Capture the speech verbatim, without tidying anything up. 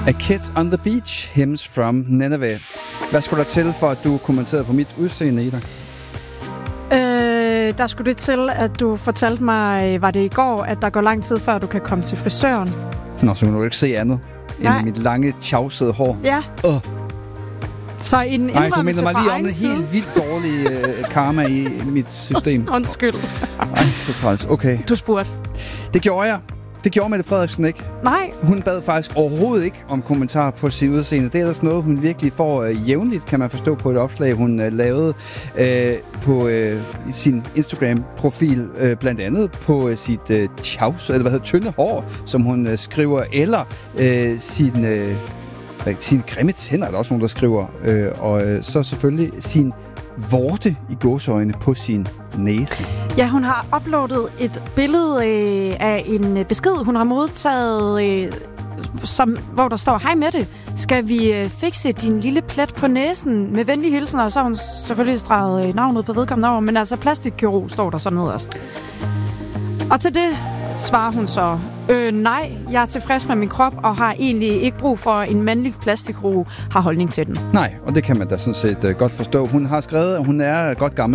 A Kid on the Beach, Hymns from Nineveh. Hvad skulle der til, for at du kommenterede på mit udseende, Ida? Øh, der skulle det til, at du fortalte mig, var det i går, at der går lang tid, før du kan komme til frisøren. Nå, så kan du ikke se andet Nej. end mit lange, tjavsede hår. Ja. Uh. Så en Nej, du minder mig lige om en side. helt vildt dårlig uh, karma i mit system. Undskyld. Ej, så træls. Okay. Du spurgte. Det gjorde jeg. Det gjorde Mette Frederiksen ikke. Nej. Hun bad faktisk overhovedet ikke om kommentarer på sit udseende. Det er ellers noget, hun virkelig får øh, jævnligt, kan man forstå på et opslag, hun øh, lavede øh, på øh, sin Instagram-profil. Øh, blandt andet på øh, sit øh, tjavs, eller hvad hedder tynde hår, som hun øh, skriver, eller øh, sin, øh, sin grimme tænder, er der også nogen, der skriver. Øh, og øh, så selvfølgelig sin vorte i gåseøjne på sin næse. Ja, hun har uploadet et billede øh, af en besked, hun har modtaget, øh, som, hvor der står: Hej Mette, skal vi øh, fikse din lille plet på næsen med venlig hilsen? Og så har hun selvfølgelig streget øh, navnet på vedkommende over, men altså plastikkirurg står der så nederst. Og til det svarer hun så: Øh, nej, jeg er tilfreds med min krop og har egentlig ikke brug for en mandlig plastikkirurg, har holdning til den. Nej, og det kan man da sådan set uh, godt forstå. Hun har skrevet, at hun er godt gammel